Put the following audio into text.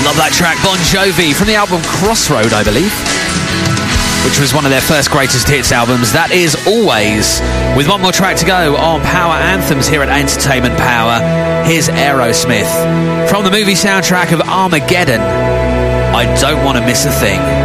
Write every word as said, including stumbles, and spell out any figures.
Love that track, Bon Jovi, from the album Crossroad, I believe, which was one of their first greatest hits albums. That is Always, with one more track to go on Power Anthems here at Entertainment Power. Here's Aerosmith from the movie soundtrack of Armageddon, I Don't Want to Miss a Thing.